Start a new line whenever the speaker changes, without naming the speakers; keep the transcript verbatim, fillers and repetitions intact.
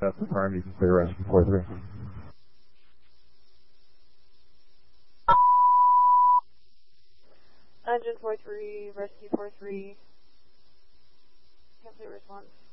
That's the time you can clear rescue four three.
Engine four three, rescue four three. Complete response.